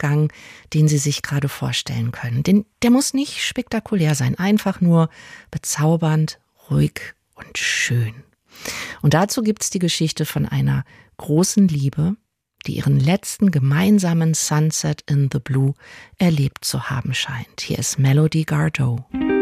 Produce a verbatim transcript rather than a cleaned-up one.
Spaziergang, den Sie sich gerade vorstellen können. Den, der muss nicht spektakulär sein, einfach nur bezaubernd, ruhig und schön. Und dazu gibt's die Geschichte von einer großen Liebe, die ihren letzten gemeinsamen Sunset in the Blue erlebt zu haben scheint. Hier ist Melody Gardot.